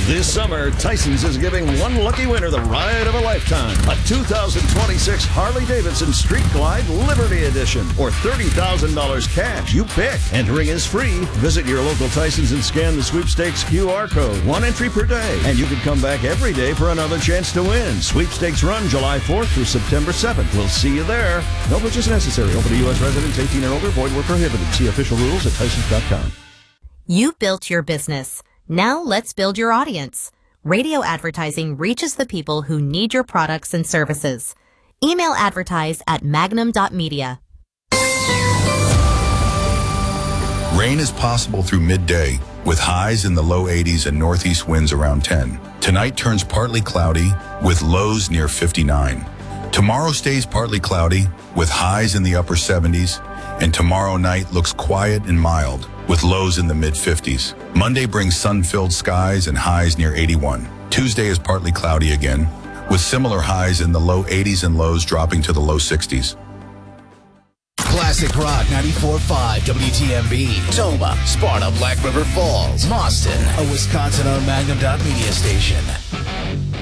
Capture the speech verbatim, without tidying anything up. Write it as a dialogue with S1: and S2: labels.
S1: This summer, Tyson's is giving one lucky winner the ride of a lifetime. A two thousand twenty-six Harley-Davidson Street Glide Liberty Edition. Or thirty thousand dollars cash. You pick. Entering is free. Visit your local Tyson's and scan the sweepstakes Q R code. One entry per day. And you can come back every day for another chance to win. Sweepstakes run July fourth through September seventh. We'll see you there. No purchase necessary. Open to U S residents eighteen and older. Void where prohibited. See official rules at Tysons dot com.
S2: You built your business. Now let's build your audience. Radio advertising reaches the people who need your products and services. Email advertise at magnum dot media.
S3: Rain is possible through midday, with highs in the low eighties and northeast winds around ten. Tonight turns partly cloudy, with lows near fifty-nine. Tomorrow stays partly cloudy, with highs in the upper seventies, and tomorrow night looks quiet and mild, with lows in the mid-fifties. Monday brings sun-filled skies and highs near eighty-one. Tuesday is partly cloudy again, with similar highs in the low eighties and lows dropping to the low sixties.
S4: Classic Rock ninety-four point five W T M B, Toma, Sparta, Black River Falls, Boston, a Wisconsin-owned Magnum dot media station.